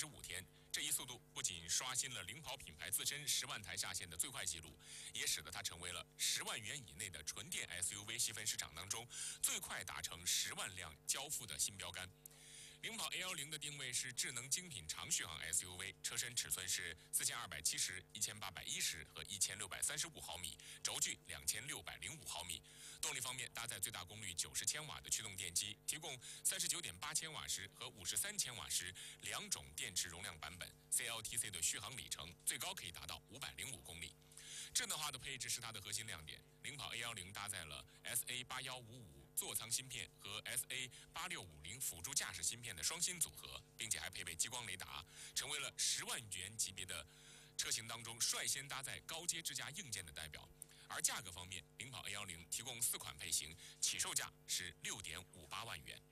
35天。这一速度不仅刷新了领跑品牌自身10万台下线的最快纪录，也使得它成为了10万元以内的纯电 SUV 细分市场当中最快达成10万辆交付的新标杆。领跑 A10的定位是智能精品长续航 SUV， 车身尺寸是4270、1810和1635毫米，轴距2605毫米。动力方面，搭载最大功率90千瓦的驱动电机，提供39.8千瓦时和53千瓦时两种电池容量版本。CLTC 的续航里程最高可以达到505公里。智能化的配置是它的核心亮点。领跑 A10搭载了 SA8155座舱芯片和 SA8650辅助驾驶芯片的双芯组合，并且还配备激光雷达，成为了10万元级别的车型当中率先搭载高阶智驾硬件的代表。而价格方面，领跑 A10提供4款配型，起售价是6.58万元。